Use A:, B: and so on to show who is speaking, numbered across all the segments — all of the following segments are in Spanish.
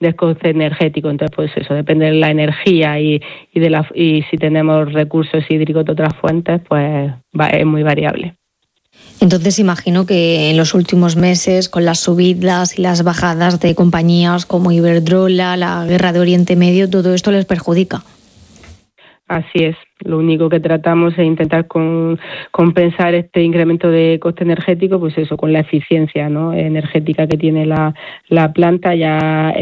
A: del coste energético. Entonces, pues eso, depende de la energía y si tenemos recursos hídricos de otras fuentes, pues es muy variable.
B: Entonces imagino que en los últimos meses, con las subidas y las bajadas de compañías como Iberdrola, la guerra de Oriente Medio, todo esto les perjudica.
A: Así es. Lo único que tratamos es intentar compensar este incremento de coste energético, pues eso, con la eficiencia, ¿no?, energética que tiene la planta. Ya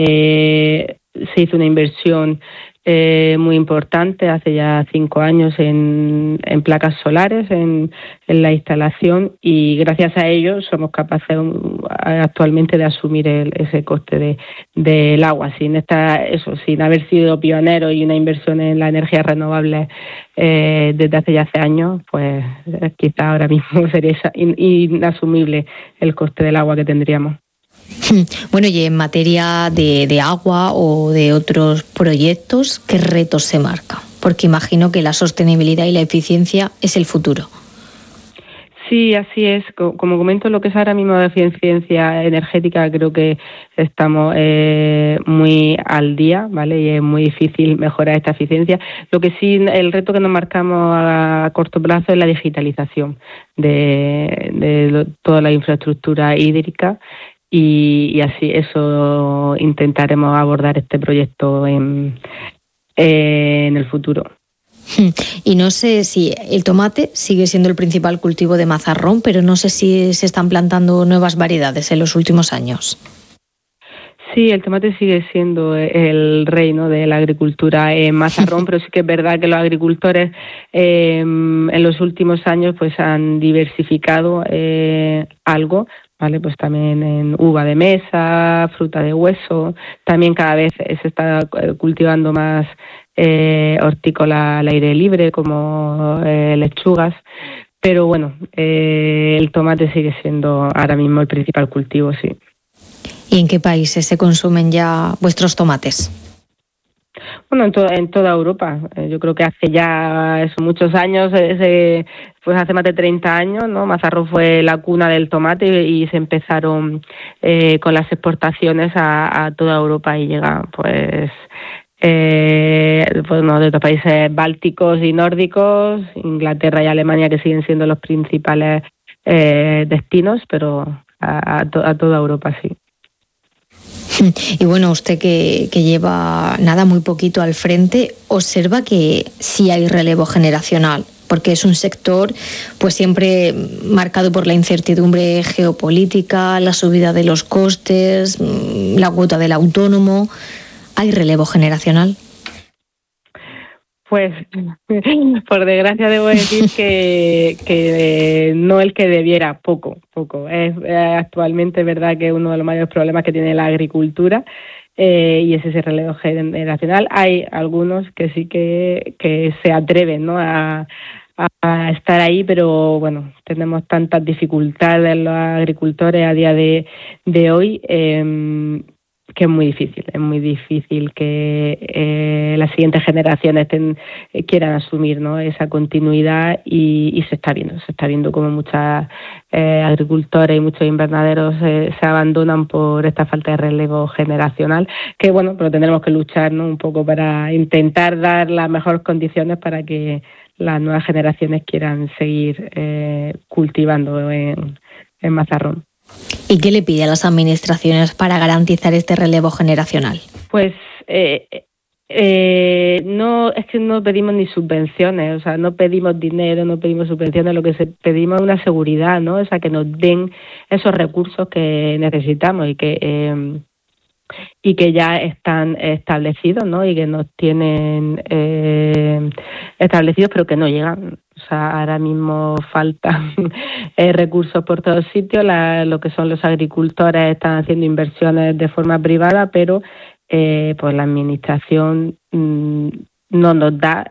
A: se hizo una inversión muy importante hace ya 5 años en placas solares, en la instalación, y gracias a ello somos capaces actualmente de asumir ese coste del agua. Sin haber sido pioneros y una inversión en la energía renovable desde hace años, pues quizá ahora mismo sería inasumible el coste del agua que tendríamos.
B: Bueno, y en materia de agua o de otros proyectos, ¿qué retos se marca? Porque imagino que la sostenibilidad y la eficiencia es el futuro.
A: Sí, así es. Como comento, lo que es ahora mismo de eficiencia energética, creo que estamos muy al día, ¿vale? Y es muy difícil mejorar esta eficiencia. Lo que sí, el reto que nos marcamos a corto plazo es la digitalización de toda la infraestructura hídrica. Y así eso intentaremos abordar este proyecto en el futuro.
B: Y no sé si el tomate sigue siendo el principal cultivo de Mazarrón, pero no sé si se están plantando nuevas variedades en los últimos años.
A: Sí, el tomate sigue siendo el rey, ¿no?, de la agricultura en Mazarrón, pero sí que es verdad que los agricultores en los últimos años pues han diversificado algo, ¿vale? Pues también en uva de mesa, fruta de hueso. También cada vez se está cultivando más hortícola al aire libre, como lechugas. Pero bueno, el tomate sigue siendo ahora mismo el principal cultivo, sí.
B: ¿Y en qué países se consumen ya vuestros tomates?
A: Bueno, en toda Europa. Yo creo que hace ya muchos años, pues hace más de 30 años, ¿no? Mazarrón fue la cuna del tomate y se empezaron con las exportaciones a toda Europa, y llegan pues de los países bálticos y nórdicos, Inglaterra y Alemania, que siguen siendo los principales destinos, pero a toda Europa, sí.
B: Y bueno, usted que lleva muy poquito al frente, observa que sí hay relevo generacional, porque es un sector pues siempre marcado por la incertidumbre geopolítica, la subida de los costes, la cuota del autónomo. ¿Hay relevo generacional?
A: Pues, por desgracia, debo decir que no el que debiera, poco. Es actualmente verdad que uno de los mayores problemas que tiene la agricultura y es ese relevo generacional. Hay algunos que sí que se atreven, ¿no?, a estar ahí, pero bueno, tenemos tantas dificultades los agricultores a día de hoy que es muy difícil que las siguientes generaciones quieran asumir, ¿no?, esa continuidad, y se está viendo como muchas agricultores y muchos invernaderos se abandonan por esta falta de relevo generacional, que bueno, pero tendremos que luchar, ¿no?, un poco para intentar dar las mejores condiciones para que las nuevas generaciones quieran seguir cultivando en Mazarrón.
B: ¿Y qué le pide a las administraciones para garantizar este relevo generacional?
A: Pues no pedimos ni subvenciones, o sea, no pedimos dinero, no pedimos subvenciones, lo que pedimos es una seguridad, ¿no? O sea, que nos den esos recursos que necesitamos y que ya están establecidos, ¿no?, y que nos tienen establecidos, pero que no llegan. O sea, ahora mismo faltan recursos por todos sitios. Lo que son los agricultores están haciendo inversiones de forma privada, pero pues la administración no nos da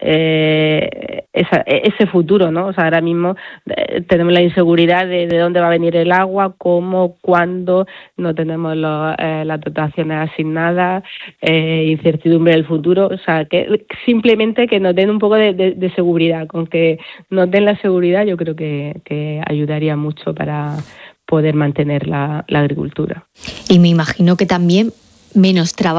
A: ese futuro, ¿no? O sea, ahora mismo tenemos la inseguridad de dónde va a venir el agua, cómo, cuándo, no tenemos las dotaciones asignadas, incertidumbre del futuro. O sea, que simplemente que nos den un poco de seguridad. Con que nos den la seguridad, yo creo que ayudaría mucho para poder mantener la agricultura.
B: Y me imagino que también menos trabajo